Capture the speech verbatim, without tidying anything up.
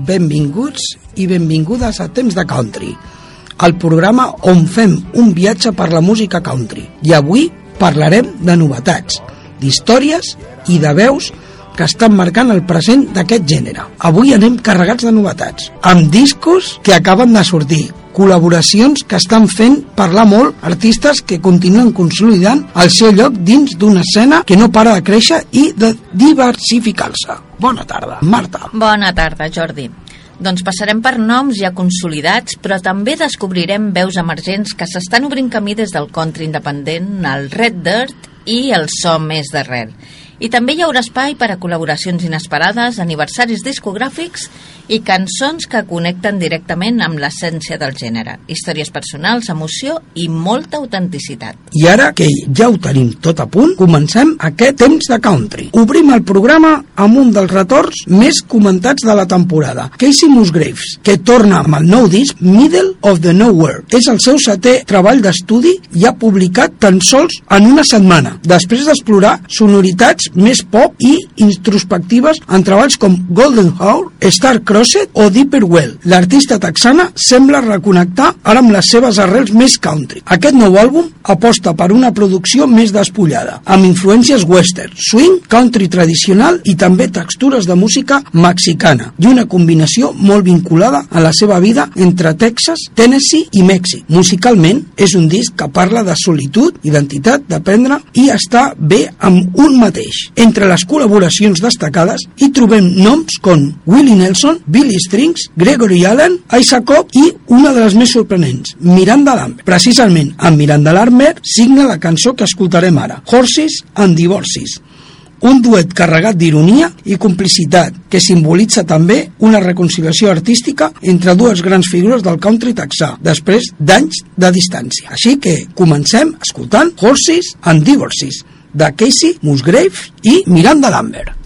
benvinguts i benvingudes a Temps de Country, el programa on fem un viatge per la música country. I avui parlarem de novetats, d'històries i de veus que estan marcant el present d'aquest gènere. Avui anem carregats de novetats, amb discos que acaben de sortir, col·laboracions que estan fent parlar molt, artistes que continuen consolidant el seu lloc dins d'una escena que no para de créixer i de diversificar-se. Bona tarda, Marta. Bona tarda, Jordi. Doncs passarem per noms ja consolidats, però també descobrirem veus emergents que s'estan obrint camí des del country independent, el red dirt i el so més d'arrel. I també hi haurà espai per a col·laboracions inesperades, aniversaris discogràfics i cançons que connecten directament amb l'essència del gènere. Històries personals, emoció i molta autenticitat. I ara que ja ho tenim tot a punt, comencem aquest Temps de Country. Obrim el programa amb un dels retorns més comentats de la temporada, Kacey Musgraves, que torna amb el nou disc Middle of the Nowhere. És el seu setè treball d'estudi i ha publicat tan sols en una setmana, després d'explorar sonoritats més pop i introspectives en treballs com Golden Hour, Star Crossed o Deeper Well. L'artista texana sembla reconnectar ara amb les seves arrels més country. Aquest nou àlbum aposta per una producció més despullada, amb influències western, swing, country tradicional i també textures de música mexicana, i una combinació molt vinculada a la seva vida entre Texas, Tennessee i Mèxic. Musicalment, és un disc que parla de solitud, identitat, d'aprendre i estar bé amb un mateix. Entre les col·laboracions destacades hi trobem noms com Willie Nelson, Billy Strings, Gregory Allen, Isaac Cobb i una de les més sorprenents, Miranda Lambert. Precisament amb Miranda Lambert signa la cançó que escoltarem ara, Horses and Divorces, un duet carregat d'ironia i complicitat que simbolitza també una reconciliació artística entre dues grans figures del country texà després d'anys de distància. Així que comencem escoltant Horses and Divorces de Kacey Musgraves i Miranda Lambert.